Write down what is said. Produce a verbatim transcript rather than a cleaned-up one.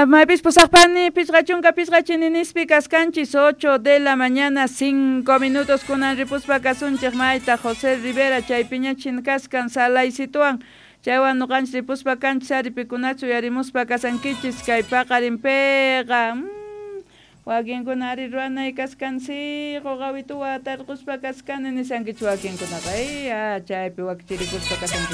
Maypis pusaqpani pisqachunka pisqachininispi kaskanchis ocho de la mañana cinco minutos kunan ripuspa kasunchik mayta José Rivera chaypiñachin kaskan salay situan chaywan nuqanchis ripuspa kanchis aripikunachu yarimuspa kasankichis kay paqarinpiqa wakinkuna ari ruanay kaskansiqo qawituwa tarquspa kaskani nisankichis wakinkunaqa ay chaypi wakichirikuspa kasankichis